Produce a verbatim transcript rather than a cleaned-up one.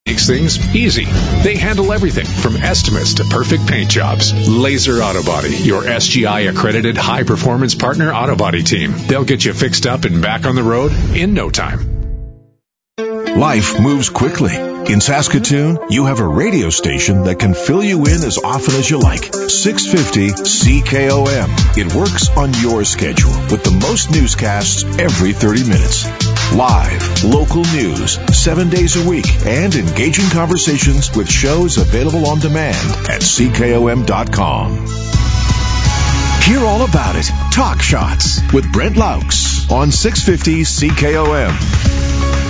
Makes things easy. They handle everything from estimates to perfect paint jobs. Laser Auto Body, your S G I accredited high performance partner auto body team. They'll get you fixed up and back on the road in no time. Life moves quickly. In Saskatoon, you have a radio station that can fill you in as often as you like. six fifty C K O M. It works on your schedule with the most newscasts every thirty minutes. Live, local news, seven days a week, and engaging conversations with shows available on demand at C K O M dot com. Hear all about it. Talk Shots with Brent Laux on six fifty C K O M.